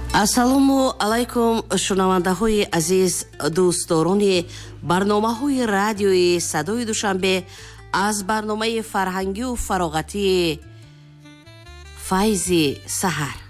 ассалому алайкум шунавандаҳои азиз, дӯстдорони барномаҳои радиои Садои Душанбе аз барномаи фарҳангию фароғатии Файзи Саҳар.